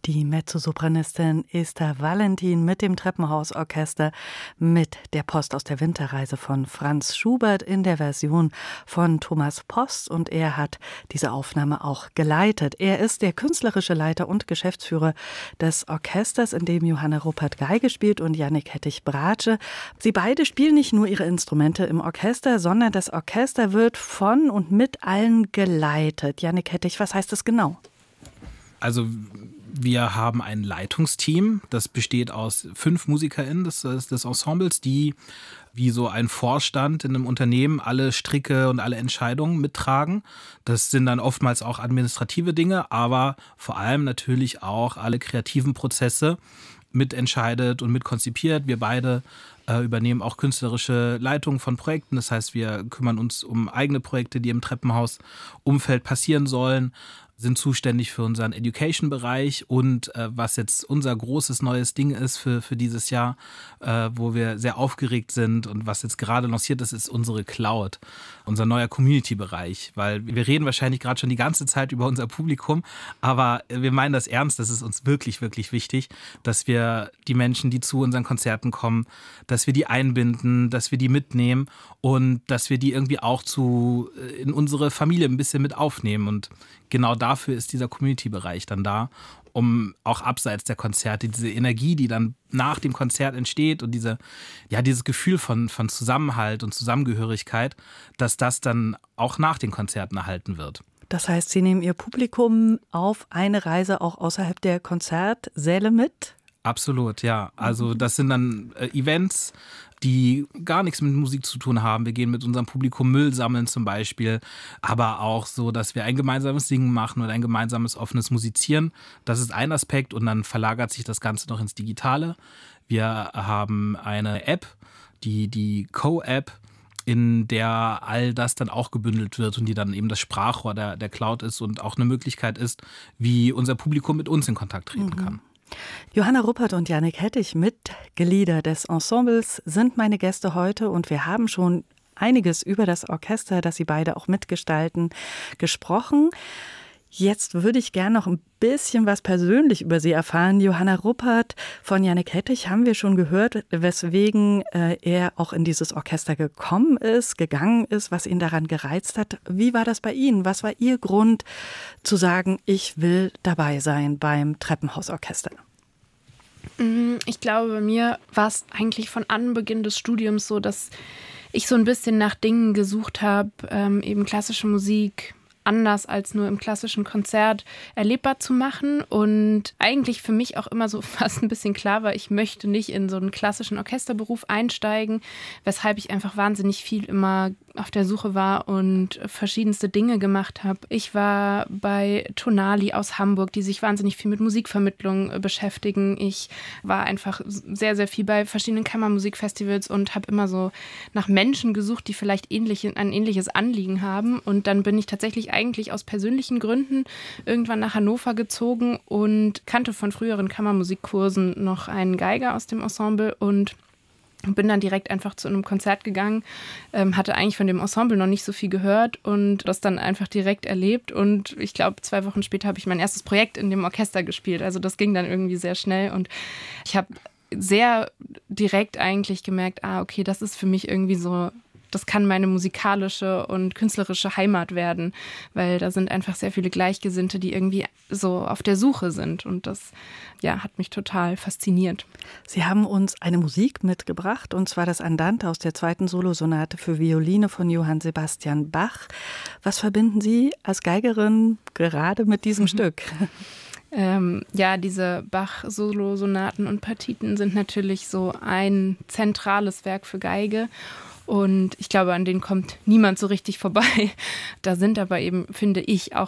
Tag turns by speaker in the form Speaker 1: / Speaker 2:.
Speaker 1: Die Mezzosopranistin Esther Valentin mit dem Treppenhausorchester mit der Post aus der Winterreise von Franz Schubert in der Version von Thomas Post, und er hat diese Aufnahme auch geleitet. Er ist der künstlerische Leiter und Geschäftsführer des Orchesters, in dem Johanna Ruppert Geige spielt und Jannik Hettich-Bratsche. Sie beide spielen nicht nur ihre Instrumente im Orchester, sondern das Orchester wird von und mit allen geleitet. Jannik Hettich, was heißt das genau?
Speaker 2: Also wir haben ein Leitungsteam, das besteht aus 5 MusikerInnen des Ensembles, die wie so ein Vorstand in einem Unternehmen alle Stricke und alle Entscheidungen mittragen. Das sind dann oftmals auch administrative Dinge, aber vor allem natürlich auch alle kreativen Prozesse mitentscheidet und mitkonzipiert. Wir beide übernehmen auch künstlerische Leitung von Projekten. Das heißt, wir kümmern uns um eigene Projekte, die im Treppenhaus-Umfeld passieren sollen, sind zuständig für unseren Education-Bereich und was jetzt unser großes neues Ding ist für dieses Jahr, wo wir sehr aufgeregt sind und was jetzt gerade lanciert ist, ist unsere Cloud, unser neuer Community-Bereich, weil wir reden wahrscheinlich gerade schon die ganze Zeit über unser Publikum, aber wir meinen das ernst, das ist uns wirklich, wirklich wichtig, dass wir die Menschen, die zu unseren Konzerten kommen, dass wir die einbinden, dass wir die mitnehmen und dass wir die irgendwie auch in unsere Familie ein bisschen mit aufnehmen, und genau dafür ist dieser Community-Bereich dann da, um auch abseits der Konzerte diese Energie, die dann nach dem Konzert entsteht und dieses Gefühl von Zusammenhalt und Zusammengehörigkeit, dass das dann auch nach den Konzerten erhalten wird.
Speaker 1: Das heißt, Sie nehmen Ihr Publikum auf eine Reise auch außerhalb der Konzertsäle mit?
Speaker 2: Absolut, ja. Also das sind dann Events, die gar nichts mit Musik zu tun haben. Wir gehen mit unserem Publikum Müll sammeln zum Beispiel, aber auch so, dass wir ein gemeinsames Singen machen oder ein gemeinsames offenes Musizieren. Das ist ein Aspekt, und dann verlagert sich das Ganze noch ins Digitale. Wir haben eine App, die Co-App, in der all das dann auch gebündelt wird und die dann eben das Sprachrohr der Cloud ist und auch eine Möglichkeit ist, wie unser Publikum mit uns in Kontakt treten kann.
Speaker 1: Johanna Ruppert und Jannik Hettich, Mitglieder des Ensembles, sind meine Gäste heute, und wir haben schon einiges über das Orchester, das Sie beide auch mitgestalten, gesprochen. Jetzt würde ich gerne noch ein bisschen was persönlich über Sie erfahren. Johanna Ruppert, von Jannik Hettich haben wir schon gehört, weswegen er auch in dieses Orchester gegangen ist, was ihn daran gereizt hat. Wie war das bei Ihnen? Was war Ihr Grund zu sagen, ich will dabei sein beim Treppenhausorchester?
Speaker 3: Ich glaube, bei mir war es eigentlich von Anbeginn des Studiums so, dass ich so ein bisschen nach Dingen gesucht habe, eben klassische Musik anders als nur im klassischen Konzert erlebbar zu machen, und eigentlich für mich auch immer so fast ein bisschen klar war, ich möchte nicht in so einen klassischen Orchesterberuf einsteigen, weshalb ich einfach wahnsinnig viel immer auf der Suche war und verschiedenste Dinge gemacht habe. Ich war bei Tonali aus Hamburg, die sich wahnsinnig viel mit Musikvermittlung beschäftigen. Ich war einfach sehr, sehr viel bei verschiedenen Kammermusikfestivals und habe immer so nach Menschen gesucht, die vielleicht ein ähnliches Anliegen haben. Und dann bin ich tatsächlich eigentlich aus persönlichen Gründen irgendwann nach Hannover gezogen und kannte von früheren Kammermusikkursen noch einen Geiger aus dem Ensemble und bin dann direkt einfach zu einem Konzert gegangen, hatte eigentlich von dem Ensemble noch nicht so viel gehört und das dann einfach direkt erlebt, und ich glaube 2 Wochen später habe ich mein erstes Projekt in dem Orchester gespielt, also das ging dann irgendwie sehr schnell, und ich habe sehr direkt eigentlich gemerkt, okay, das ist für mich irgendwie so, das kann meine musikalische und künstlerische Heimat werden, weil da sind einfach sehr viele Gleichgesinnte, die irgendwie so auf der Suche sind, und das hat mich total fasziniert.
Speaker 1: Sie haben uns eine Musik mitgebracht, und zwar das Andante aus der 2. Solosonate für Violine von Johann Sebastian Bach. Was verbinden Sie als Geigerin gerade mit diesem Stück?
Speaker 3: Diese Bach-Solosonaten und Partiten sind natürlich so ein zentrales Werk für Geige. Und ich glaube, an denen kommt niemand so richtig vorbei. Da sind aber eben, finde ich, auch